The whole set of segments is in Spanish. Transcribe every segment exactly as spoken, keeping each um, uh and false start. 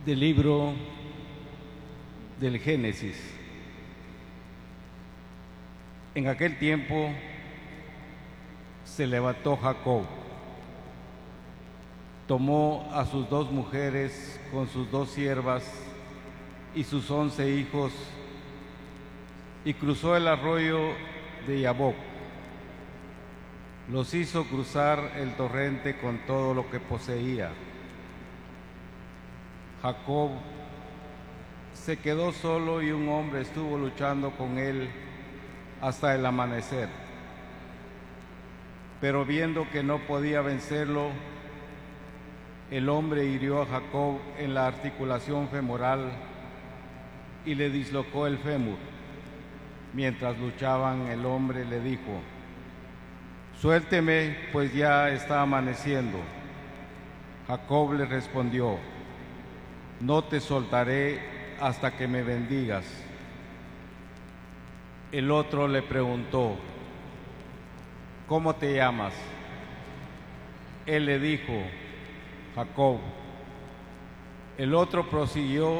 Del libro del Génesis. En aquel tiempo se levantó Jacob, tomó a sus dos mujeres con sus dos siervas y sus once hijos y cruzó el arroyo de Yabok. Los hizo cruzar el torrente con todo lo que poseía. Jacob se quedó solo y un hombre estuvo luchando con él hasta el amanecer. Pero viendo que no podía vencerlo, el hombre hirió a Jacob en la articulación femoral y le dislocó el fémur. Mientras luchaban, el hombre le dijo: «Suélteme, pues ya está amaneciendo». Jacob le respondió: «No te soltaré hasta que me bendigas». El otro le preguntó: «¿Cómo te llamas?». Él le dijo: «Jacob». El otro prosiguió: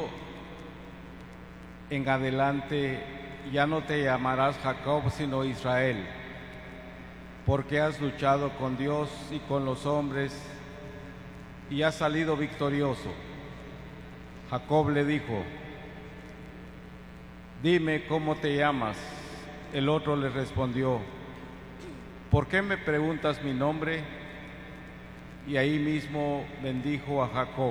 «En adelante ya no te llamarás Jacob, sino Israel, porque has luchado con Dios y con los hombres y has salido victorioso». Jacob le dijo: «Dime cómo te llamas». El otro le respondió: «¿Por qué me preguntas mi nombre?». Y ahí mismo bendijo a Jacob.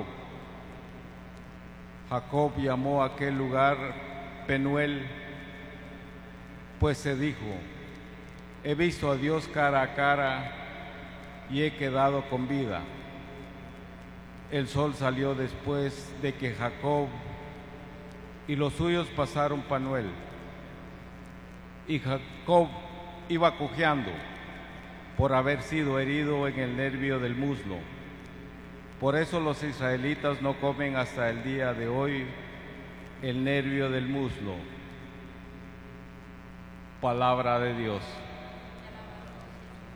Jacob llamó a aquel lugar Penuel, pues se dijo: «He visto a Dios cara a cara y he quedado con vida». El sol salió después de que Jacob y los suyos pasaron Penuel, y Jacob iba cojeando por haber sido herido en el nervio del muslo. Por eso los israelitas no comen hasta el día de hoy el nervio del muslo. Palabra de Dios.